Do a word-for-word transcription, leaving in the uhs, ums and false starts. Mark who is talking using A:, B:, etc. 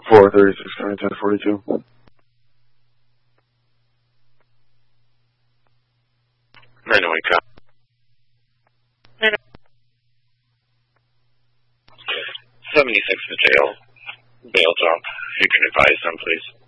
A: four thirty-six County ten forty-two.
B: nine oh eight cop. seventy-six in jail. Bail talk. You can advise them, please.